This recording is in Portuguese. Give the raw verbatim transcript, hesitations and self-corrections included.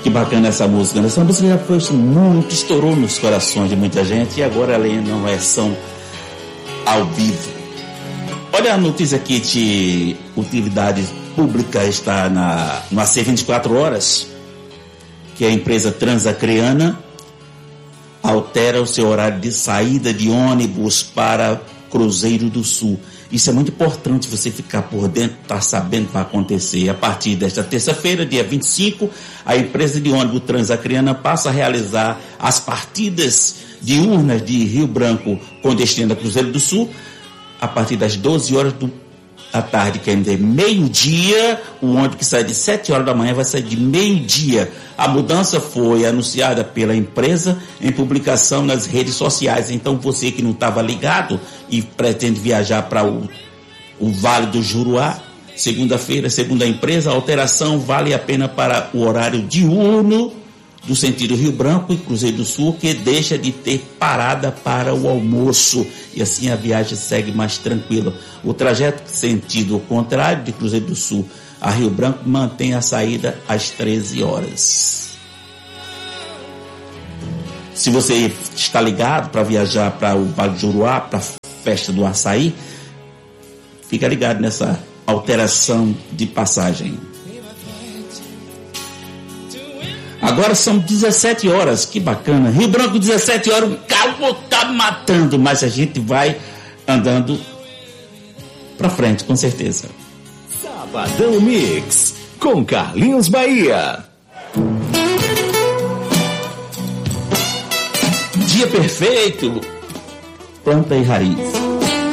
Que bacana essa música. Essa música já foi muito, estourou nos corações de muita gente e agora ela ainda não é versão ao vivo. Olha a notícia aqui de utilidade pública, está na, no A C vinte e quatro horas, que a empresa Transacreana altera o seu horário de saída de ônibus para Cruzeiro do Sul. Isso é muito importante, você ficar por dentro, estar tá sabendo o que vai acontecer. A partir desta terça-feira, dia vinte e cinco, a empresa de ônibus Transacreana passa a realizar as partidas diurnas de Rio Branco com destino a Cruzeiro do Sul a partir das doze horas do à tarde, quer dizer, meio-dia. O ônibus que sai de sete horas da manhã vai sair de meio-dia. A mudança foi anunciada pela empresa em publicação nas redes sociais. Então, você que não estava ligado e pretende viajar para o, o Vale do Juruá, segunda-feira, segundo a empresa, a alteração vale a pena para o horário diurno do sentido Rio Branco e Cruzeiro do Sul, que deixa de ter parada para o almoço, e assim a viagem segue mais tranquila. O trajeto sentido contrário de Cruzeiro do Sul a Rio Branco mantém a saída às treze horas. Se você está ligado para viajar para o Vale do Juruá, para a festa do açaí, fica ligado nessa alteração de passagem. Agora são dezessete horas, que bacana. Rio Branco, dezessete horas, o calor tá matando, mas a gente vai andando pra frente, com certeza. Sabadão Mix, com Carlinhos Bahia. Dia perfeito, planta e raiz.